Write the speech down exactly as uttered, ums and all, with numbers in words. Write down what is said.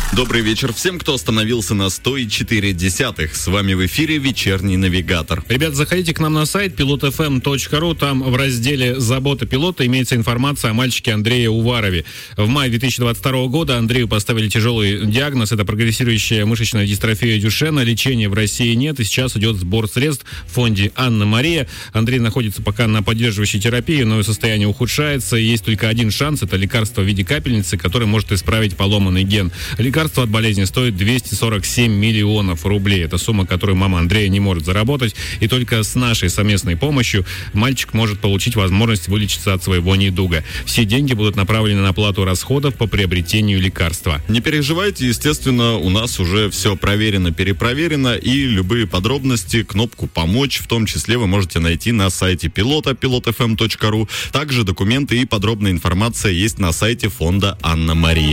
Добрый вечер всем, кто остановился на сто четыре десятых. С вами в эфире «Вечерний навигатор». Ребят, заходите к нам на сайт пилот эф эм точка ру. Там в разделе «Забота пилота» имеется информация о мальчике Андрее Уварове. В мае две тысячи двадцать второго года Андрею поставили тяжелый диагноз. Это прогрессирующая мышечная дистрофия Дюшена. Лечения в России нет. И сейчас идет сбор средств в фонде «Анна Мария». Андрей находится пока на поддерживающей терапии, но его состояние ухудшается. И есть только один шанс. Это лекарство в виде капельницы, которое может исправить поломанный ген. Лекарство от болезни стоит двести сорок семь миллионов рублей. Это сумма, которую мама Андрея не может заработать. И только с нашей совместной помощью мальчик может получить возможность вылечиться от своего недуга. Все деньги будут направлены на оплату расходов по приобретению лекарства. Не переживайте, естественно, у нас уже все проверено, перепроверено, и любые подробности, кнопку «Помочь», в том числе вы можете найти на сайте пилота, пилот эф эм точка ру. Также документы и подробная информация есть на сайте фонда «Анна Мария».